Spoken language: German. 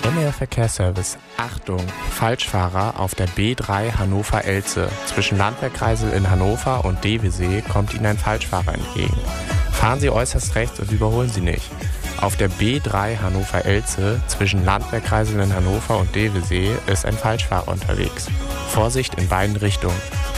MDR Verkehrsservice. Achtung, Falschfahrer auf der B3 Hannover-Elze. Zwischen Landwehrkreisel in Hannover und Devesee kommt Ihnen ein Falschfahrer entgegen. Fahren Sie äußerst rechts und überholen Sie nicht. Auf der B3 Hannover-Elze zwischen Landwehrkreisel in Hannover und Devesee ist ein Falschfahrer unterwegs. Vorsicht in beiden Richtungen.